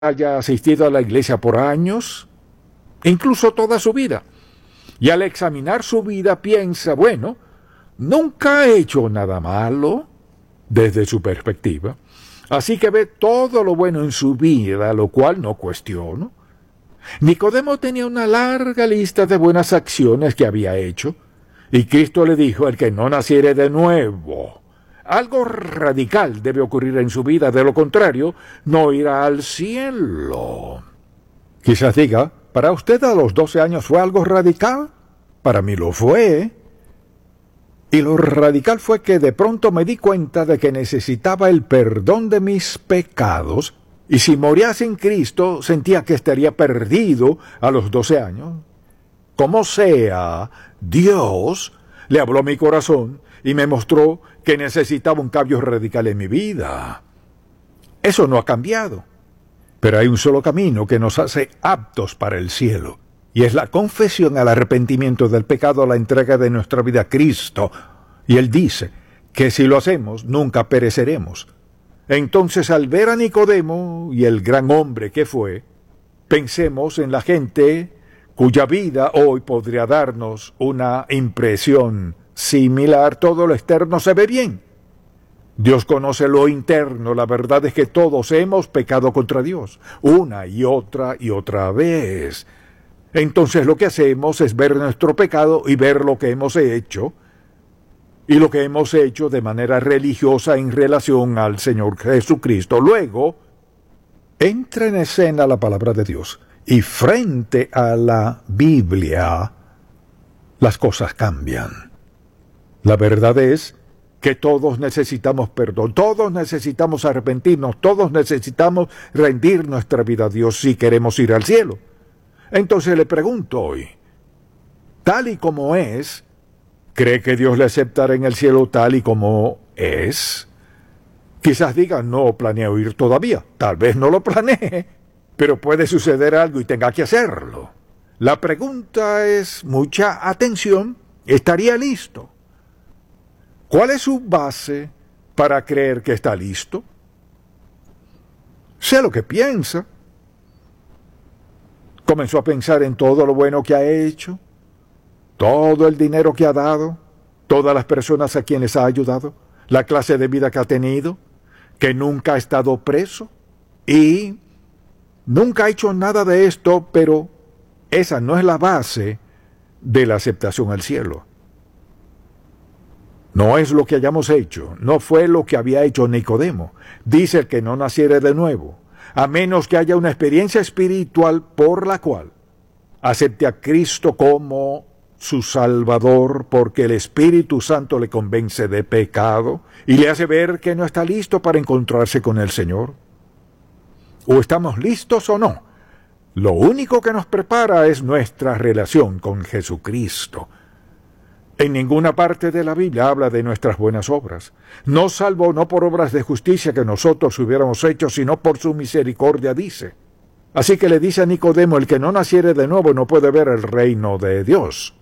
haya asistido a la iglesia por años, incluso toda su vida, y al examinar su vida piensa, bueno, nunca ha hecho nada malo desde su perspectiva, así que ve todo lo bueno en su vida, lo cual no cuestiono. Nicodemo tenía una larga lista de buenas acciones que había hecho, y Cristo le dijo: el que no naciere de nuevo, algo radical debe ocurrir en su vida, de lo contrario, no irá al cielo. Quizás diga, ¿para usted a los 12 años fue algo radical? Para mí lo fue. Y lo radical fue que de pronto me di cuenta de que necesitaba el perdón de mis pecados, y si moría sin Cristo, sentía que estaría perdido a los 12 años. Como sea, Dios le habló a mi corazón y me mostró que necesitaba un cambio radical en mi vida. Eso no ha cambiado. Pero hay un solo camino que nos hace aptos para el cielo, y es la confesión al arrepentimiento del pecado, la entrega de nuestra vida a Cristo. Y Él dice que si lo hacemos, nunca pereceremos. Entonces, al ver a Nicodemo y el gran hombre que fue, pensemos en la gente cuya vida hoy podría darnos una impresión similar. Todo lo externo se ve bien. Dios conoce lo interno. La verdad es que todos hemos pecado contra Dios, una y otra vez. Entonces lo que hacemos es ver nuestro pecado y ver lo que hemos hecho, y lo que hemos hecho de manera religiosa en relación al Señor Jesucristo. Luego entra en escena la palabra de Dios, y frente a la Biblia las cosas cambian. La verdad es que todos necesitamos perdón, todos necesitamos arrepentirnos, todos necesitamos rendir nuestra vida a Dios si queremos ir al cielo. Entonces le pregunto hoy, tal y como es, ¿cree que Dios le aceptará en el cielo tal y como es? Quizás diga, no planeo ir todavía. Tal vez no lo planee, pero puede suceder algo y tenga que hacerlo. La pregunta es, mucha atención, ¿estaría listo? ¿Cuál es su base para creer que está listo? Sé lo que piensa. Comenzó a pensar en todo lo bueno que ha hecho, todo el dinero que ha dado, todas las personas a quienes ha ayudado, la clase de vida que ha tenido, que nunca ha estado preso y nunca ha hecho nada de esto, pero esa no es la base de la aceptación al cielo. No es lo que hayamos hecho, no fue lo que había hecho Nicodemo. Dice el que no naciere de nuevo, a menos que haya una experiencia espiritual por la cual acepte a Cristo como su Salvador, porque el Espíritu Santo le convence de pecado y le hace ver que no está listo para encontrarse con el Señor. O estamos listos o no. Lo único que nos prepara es nuestra relación con Jesucristo. En ninguna parte de la Biblia habla de nuestras buenas obras. Nos salvó no por obras de justicia que nosotros hubiéramos hecho, sino por su misericordia, dice. Así que le dice a Nicodemo, el que no naciere de nuevo no puede ver el reino de Dios.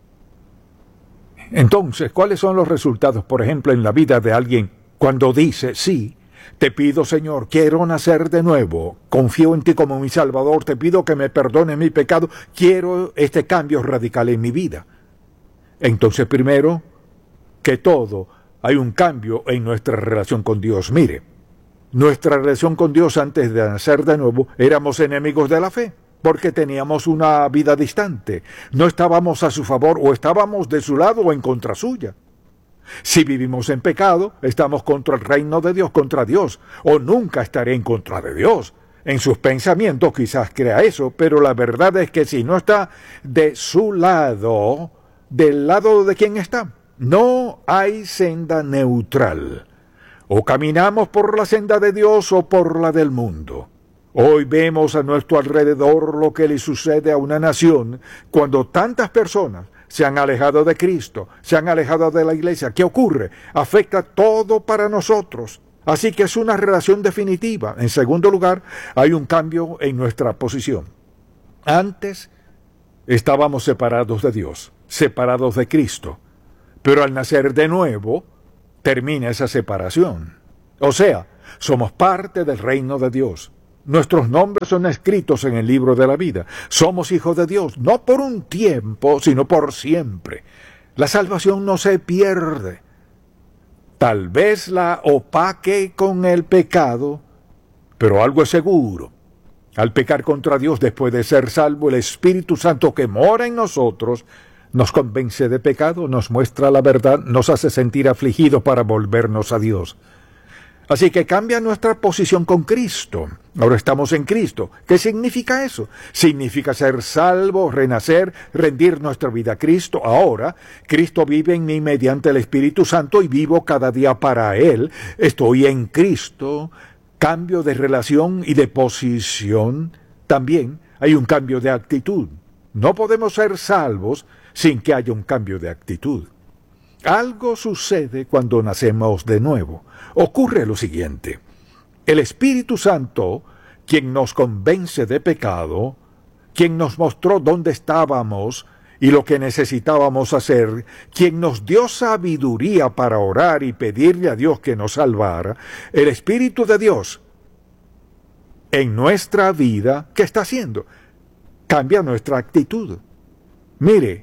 Entonces, ¿cuáles son los resultados, por ejemplo, en la vida de alguien cuando dice, sí, te pido, Señor, quiero nacer de nuevo, confío en ti como mi Salvador, te pido que me perdone mi pecado, quiero este cambio radical en mi vida? Entonces, primero que todo, hay un cambio en nuestra relación con Dios. Mire, nuestra relación con Dios antes de nacer de nuevo, éramos enemigos de la fe, porque teníamos una vida distante. No estábamos a su favor, o estábamos de su lado o en contra suya. Si vivimos en pecado, estamos contra el reino de Dios, contra Dios, o nunca estaré en contra de Dios. En sus pensamientos quizás crea eso, pero la verdad es que si no está de su lado, ¿del lado de quién está? No hay senda neutral. O caminamos por la senda de Dios o por la del mundo. Hoy vemos a nuestro alrededor lo que le sucede a una nación cuando tantas personas se han alejado de Cristo, se han alejado de la iglesia. ¿Qué ocurre? Afecta todo para nosotros. Así que es una relación definitiva. En segundo lugar, hay un cambio en nuestra posición. Antes estábamos separados de Dios, separados de Cristo, pero al nacer de nuevo termina esa separación. O sea, somos parte del reino de Dios. nuestros nombres son escritos en el libro de la vida. Somos hijos de Dios, no por un tiempo, sino por siempre. La salvación no se pierde. Tal vez la opaque con el pecado, pero algo es seguro. Al pecar contra Dios después de ser salvo, el Espíritu Santo que mora en nosotros nos convence de pecado, nos muestra la verdad, nos hace sentir afligidos para volvernos a Dios. Así que cambia nuestra posición con Cristo. Ahora estamos en Cristo. ¿Qué significa eso? Significa ser salvos, renacer, rendir nuestra vida a Cristo. Ahora, Cristo vive en mí mediante el Espíritu Santo y vivo cada día para Él. Estoy en Cristo. Cambio de relación y de posición. También hay un cambio de actitud. No podemos ser salvos sin que haya un cambio de actitud. Algo sucede cuando nacemos de nuevo. Ocurre lo siguiente. El Espíritu Santo, quien nos convence de pecado, quien nos mostró dónde estábamos y lo que necesitábamos hacer, quien nos dio sabiduría para orar y pedirle a Dios que nos salvara, el Espíritu de Dios en nuestra vida, ¿qué está haciendo? Cambia nuestra actitud. Mire,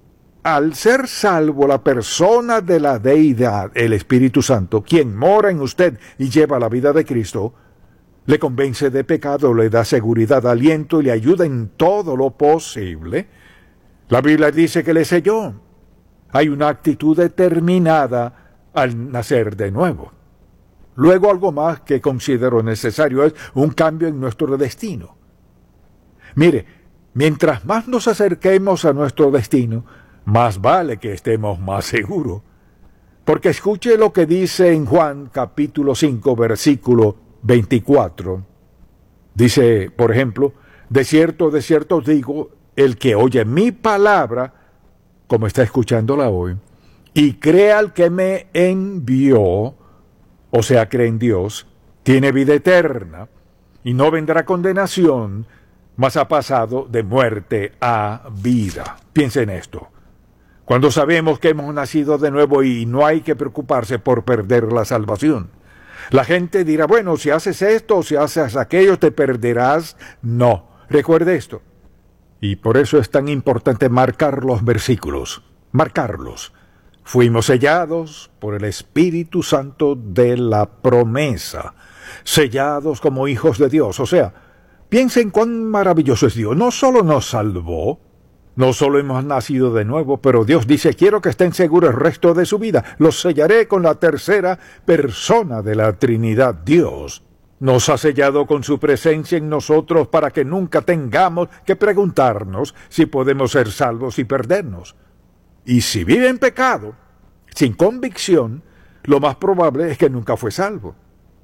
al ser salvo la persona de la deidad, el Espíritu Santo, quien mora en usted y lleva la vida de Cristo, le convence de pecado, le da seguridad, aliento y le ayuda en todo lo posible. La Biblia dice que le selló. Hay una actitud determinada al nacer de nuevo. Luego algo más que considero necesario es un cambio en nuestro destino. Mire, mientras más nos acerquemos a nuestro destino, más vale que estemos más seguros. Porque escuche lo que dice en Juan capítulo 5, versículo 24. Dice, por ejemplo, de cierto os digo, el que oye mi palabra, como está escuchándola hoy, y cree al que me envió, o sea, cree en Dios, tiene vida eterna, y no vendrá condenación, mas ha pasado de muerte a vida. Piensen en esto. Cuando sabemos que hemos nacido de nuevo y no hay que preocuparse por perder la salvación. La gente dirá, bueno, si haces esto o si haces aquello te perderás. No, recuerde esto. Y por eso es tan importante marcar los versículos, marcarlos. Fuimos sellados por el Espíritu Santo de la promesa, sellados como hijos de Dios. O sea, piensen cuán maravilloso es Dios. No solo nos salvó, no solo hemos nacido de nuevo, pero Dios dice, quiero que estén seguros el resto de su vida. Los sellaré con la tercera persona de la Trinidad. Dios nos ha sellado con su presencia en nosotros para que nunca tengamos que preguntarnos si podemos ser salvos y perdernos. Y si vive en pecado, sin convicción, lo más probable es que nunca fue salvo.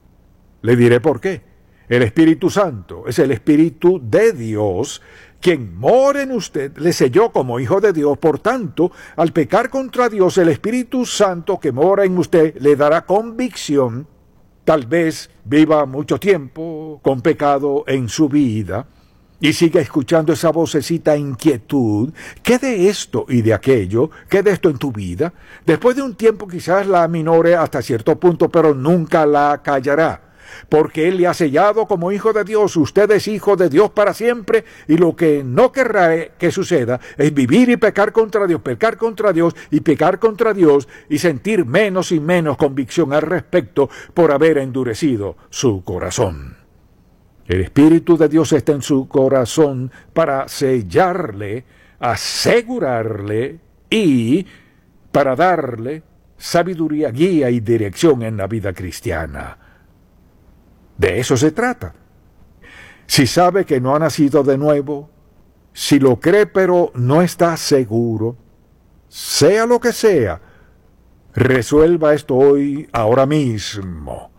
Le diré por qué. El Espíritu Santo es el Espíritu de Dios, quien mora en usted, le selló como hijo de Dios. Por tanto, al pecar contra Dios, el Espíritu Santo que mora en usted le dará convicción. Tal vez viva mucho tiempo con pecado en su vida y siga escuchando esa vocecita inquietud. ¿Qué de esto y de aquello? ¿Qué de esto en tu vida? Después de un tiempo quizás la aminore hasta cierto punto, pero nunca la callará. Porque Él le ha sellado como hijo de Dios. Usted es hijo de Dios para siempre, y lo que no querrá que suceda es vivir y pecar contra Dios, pecar contra Dios y pecar contra Dios, y sentir menos y menos convicción al respecto por haber endurecido su corazón. El Espíritu de Dios está en su corazón para sellarle, asegurarle y para darle sabiduría, guía y dirección en la vida cristiana. De eso se trata. Si sabe que no ha nacido de nuevo, si lo cree pero no está seguro, sea lo que sea, resuelva esto hoy, ahora mismo.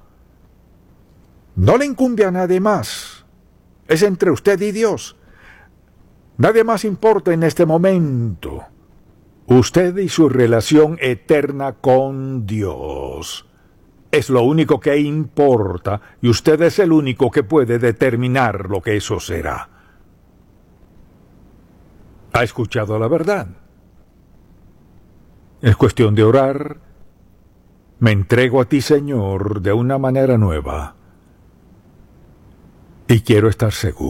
No le incumbe a nadie más. Es entre usted y Dios. Nadie más importa en este momento. Usted y su relación eterna con Dios. Es lo único que importa, y usted es el único que puede determinar lo que eso será. ¿Ha escuchado la verdad? Es cuestión de orar. Me entrego a ti, Señor, de una manera nueva. Y quiero estar seguro